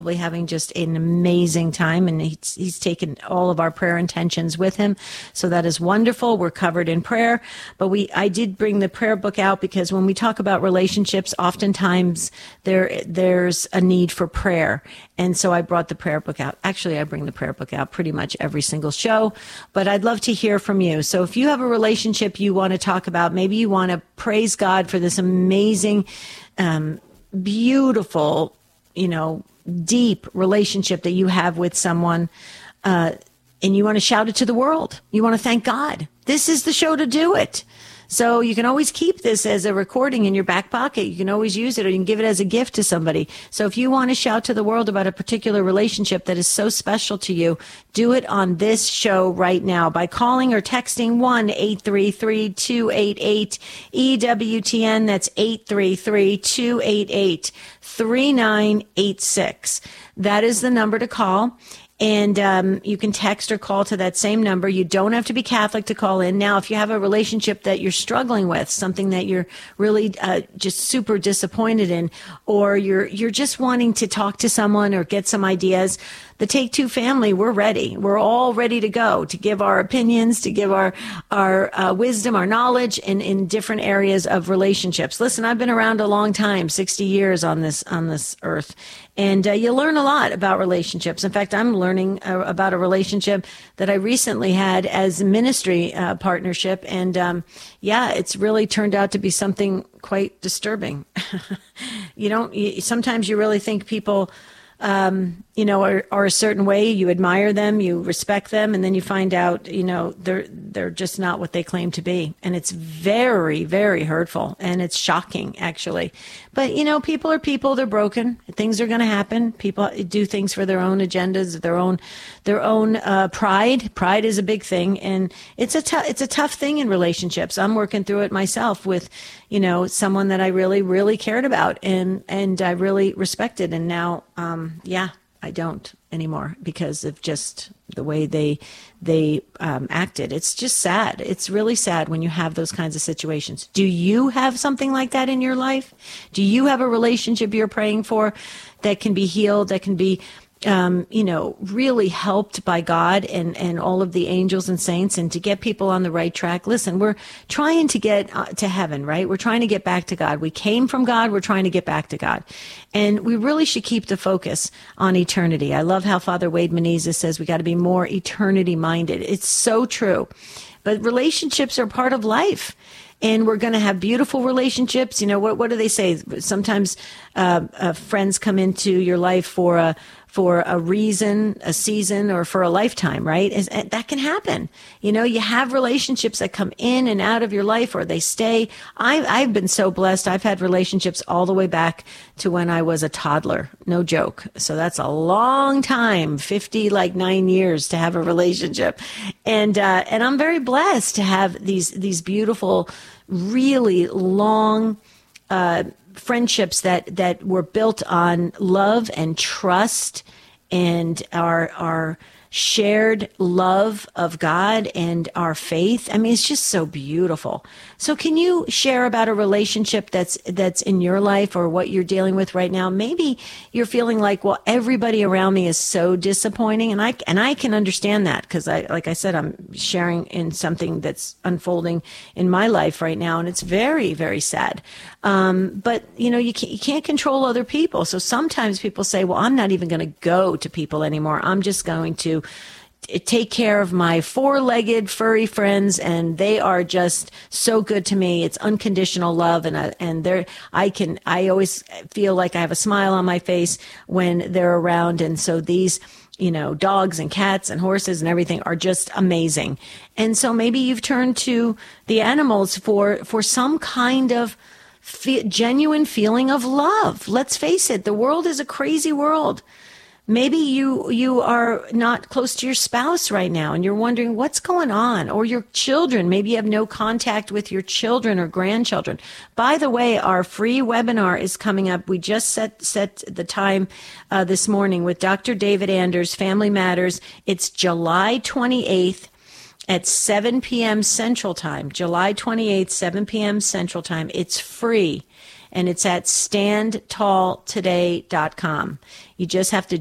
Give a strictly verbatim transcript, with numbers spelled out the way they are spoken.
having just an amazing time, and he's, he's taken all of our prayer intentions with him. So that is wonderful. We're covered in prayer, but we, I did bring the prayer book out because when we talk about relationships, oftentimes there, there's a need for prayer. And so I brought the prayer book out. Actually, I bring the prayer book out pretty much every single show, but I'd love to hear from you. So if you have a relationship you want to talk about, maybe you want to praise God for this amazing, um, beautiful, you know, deep relationship that you have with someone, uh, and you want to shout it to the world. You want to thank God. This is the show to do it. So you can always keep this as a recording in your back pocket. You can always use it, or you can give it as a gift to somebody. So if you want to shout to the world about a particular relationship that is so special to you, do it on this show right now by calling or texting one eight three three, two eight eight, E W T N. That's eight three three, two eight eight, three nine eight six. That is the number to call. And um, you can text or call to that same number. You don't have to be Catholic to call in. Now, if you have a relationship that you're struggling with, something that you're really uh, just super disappointed in, or you're you're just wanting to talk to someone or get some ideas, the Take Two family, we're ready. We're all ready to go to give our opinions, to give our our uh, wisdom, our knowledge in, in different areas of relationships. Listen, I've been around a long time, sixty years on this on this earth, and uh, you learn a lot about relationships. In fact, I'm learning uh, about a relationship that I recently had as a ministry uh, partnership, and um, yeah, it's really turned out to be something quite disturbing. you don't. You, sometimes you really think people, Um, you know, are, are a certain way. You admire them, you respect them, and then you find out, you know, they're they're just not what they claim to be, and it's very, very hurtful, and it's shocking, actually. But you know, people are people; they're broken. Things are going to happen. People do things for their own agendas, their own their own uh, pride. Pride is a big thing, and it's a tough it's a tough thing in relationships. I'm working through it myself with, you know, someone that I really, really cared about and and I really respected, and now, um, yeah, I don't anymore because of just the way they they um, acted. It's just sad. It's really sad when you have those kinds of situations. Do you have something like that in your life? Do you have a relationship you're praying for that can be healed, that can be Um, you know, really helped by God and, and all of the angels and saints, and to get people on the right track? Listen, we're trying to get uh, to heaven, right? We're trying to get back to God. We came from God. We're trying to get back to God. And we really should keep the focus on eternity. I love how Father Wade Menezes says we got to be more eternity minded. It's so true. But relationships are part of life. And we're going to have beautiful relationships. You know, what, what do they say? Sometimes uh, uh, friends come into your life for a for a reason, a season, or for a lifetime, right? Is, that can happen. You know, you have relationships that come in and out of your life, or they stay. I, I've been so blessed. I've had relationships all the way back to when I was a toddler. No joke. So that's a long time, fifty, like nine years to have a relationship. And, uh, and I'm very blessed to have these, these beautiful, really long, uh, friendships that, that were built on love and trust and our, our shared love of God and our faith. I mean, it's just so beautiful. So can you share about a relationship that's that's in your life or what you're dealing with right now? Maybe you're feeling like, well, everybody around me is so disappointing, and I and I can understand that because I, like I said, I'm sharing in something that's unfolding in my life right now, and it's very, very sad. Um, but you know, you can't, you can't control other people. So sometimes people say, well, I'm not even going to go to people anymore. I'm just going to take care of my four-legged furry friends, and they are just so good to me. It's unconditional love, and I, and they're I can I always feel like I have a smile on my face when they're around. And so these, you know, dogs and cats and horses and everything are just amazing. And so maybe you've turned to the animals for for some kind of fe- genuine feeling of love. Let's face it, the world is a crazy world. Maybe you you are not close to your spouse right now and you're wondering what's going on, or your children. Maybe you have no contact with your children or grandchildren. By the way, our free webinar is coming up. We just set set the time uh, this morning with Doctor David Anders, Family Matters. It's July twenty-eighth at seven p.m. Central Time. July twenty-eighth, seven p.m. Central Time. It's free. and it's at stand tall today dot com. You just have to